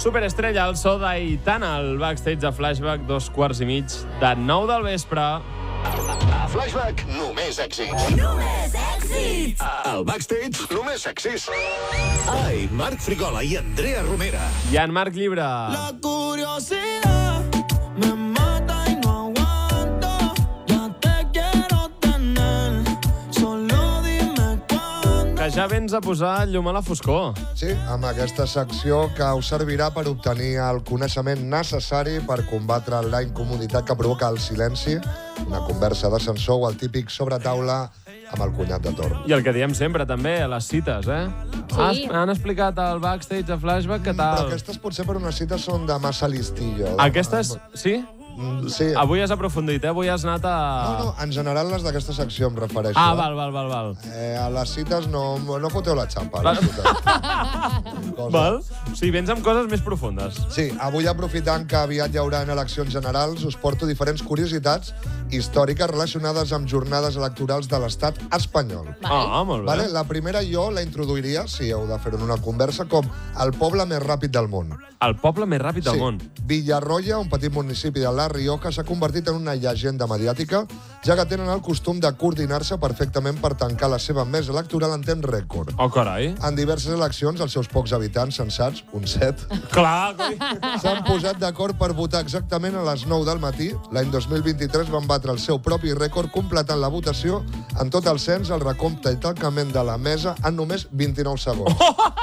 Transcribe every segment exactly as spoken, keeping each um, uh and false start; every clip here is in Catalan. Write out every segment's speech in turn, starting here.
Superestrella, el so d'Aitana, el backstage de Flashback, dos quarts i mig de nou del vespre. A Flashback, només èxits. Només èxits. Al backstage, només èxits. Ai, Marc Frigola i Andrea Romera. I en Marc Llibre. La curiosidad me mata y no aguanto. Ya te quiero tener. Solo dime cuándo. Que ja vens a posar llum a la foscor. Sí, amb aquesta secció que us servirà per obtenir el coneixement necessari per combatre la incomoditat que provoca el silenci, una conversa d'ascensor o el típic sobretaula amb el cunyat de torn. I el que diem sempre, també, a les cites, eh? Sí. Han, han explicat al backstage de Flashback què tal. Però aquestes potser per una cita són de massa listillo. Aquestes, sí? Mm, Sí. Avui has aprofundit, eh? Avui has anat a... No, no, en general les d'aquesta secció em refereixo. Ah, eh? val, val, val, val. Eh, a les cites no, no foteu la xampa, a les cites. Cosa. Val? Sí, vens amb coses més profundes. Sí, avui aprofitant que aviat hi haurà eleccions generals, us porto diferents curiositats històriques relacionades amb jornades electorals de l'estat espanyol. Ah, molt bé. Vale? La primera jo la introduiria, si heu de fer-ho en una conversa, com el poble més ràpid del món. El poble més ràpid del Sí. món. Villarroya, un petit municipi de La Rioja, s'ha convertit en una llegenda mediàtica, ja que tenen el costum de coordinar-se perfectament per tancar la seva mesa electoral en temps rècord. Oh, carai. En diverses eleccions, els seus pocs habitants sensats, un set, Clar, coi. s'han posat d'acord per votar exactament a les nou del matí. L'any dos mil vint-i-tres van batre el seu propi rècord completant la votació en tot el cens, el recompte i tancament de la mesa en només vint-i-nou segons.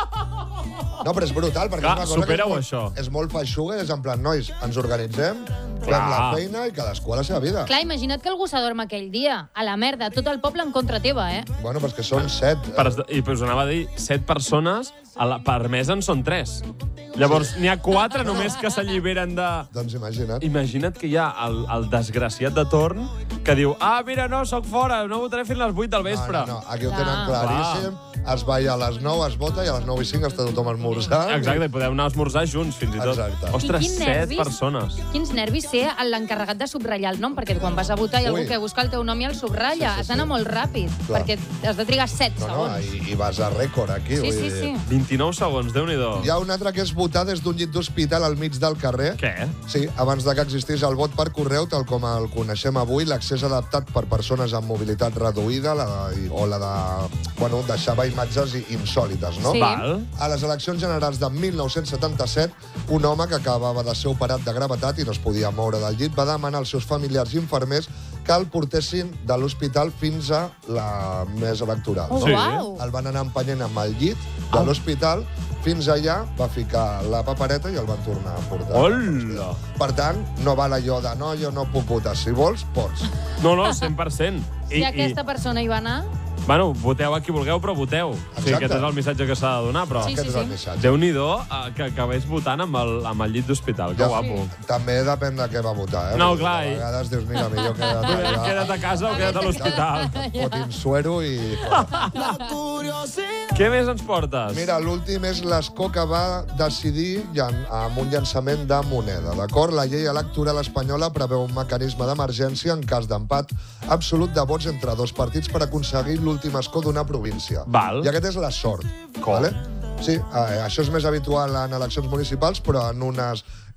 No, però és brutal, perquè Clar, és una cosa que és supera-ho, molt, això. és molt feixuga, és en plan, nois, ens organitzem, fem Clar. la feina i cadascú a la seva vida. Clar, imagina't que algú s'adorm aquell dia. A la merda, tot el poble en contra teva, eh? Bueno, però és que són set. Per, I us anava a dir, set persones, a la, per mesa en són tres. Llavors, n'hi ha quatre només que s'alliberen de... Doncs imagina't. Imagina't que hi ha el, el desgraciat de torn que diu, ah, mira, no, sóc fora, no votaré fins les vuit del vespre. No, no, no, aquí ho Clar. tenen claríssim. Es balla a les nou, es vota, i a les nou i cinc està tothom esmorzant. Exacte, i podeu anar a esmorzar junts, fins i tot. Exacte. Ostres, I quin set nervis- persones. Quins nervis ser l'encarregat de subratllar el nom, perquè quan vas a votar hi ha algú Ui. que busca el teu nom i el subratlla. Sí, sí, Has d'anar sí. molt ràpid, Clar. perquè has de trigar set No, no, segons. i, i vas a rècord aquí. Sí, vull sí, dir. sí. vint-i-nou segons, Déu-n'hi-do. Hi ha un altre que és votar des d'un llit d'hospital al mig del carrer. Què? Sí, abans de que existís el vot per correu, tal com el coneixem avui, l'accés adaptat per persones amb mobilitat reduïda la de, o la de... Bueno, deixava imatges i- insòlites, no? Sí. Val. A les eleccions generals de mil nou-cents setanta-set, un home que acabava de ser operat de gravetat i no es podia moure del llit va demanar als seus familiars i infermers que el portessin de l'hospital fins a la mesa electoral. Oh, no? Sí. uau! El van anar empenyent amb el llit de l'hospital, fins allà va ficar la papereta i el van tornar a portar. Hola! Per tant, no val allò de no, jo no puc votar. Si vols, pots. No, no, cent per cent. Si aquesta persona hi va anar... Bueno, voteu a qui vulgueu, però voteu. O sigui, Exacte. aquest és el missatge que s'ha de donar, però... Sí, Aquest sí, és el sí. missatge. Déu-n'hi-do eh, que acabés votant amb el, amb el llit d'hospital. Que Ja, guapo. També depèn de què va votar, eh? No, Vull dir, clar, A i- vegades dius, mira, millor queda't allà. Queda't a casa o queda't a l'hospital. Fotin suero i... La curiosidad. Què més ens portes? Mira, l'últim és l'escó que va decidir llan- amb un llançament de moneda, d'acord? La llei electoral espanyola preveu un mecanisme d'emergència en cas d'empat absolut de vots entre dos partits per aconseguir l'últim escó d'una província. Val. I aquest és la sort. Com? Vale? Sí, eh, això és més habitual en eleccions municipals, però en unes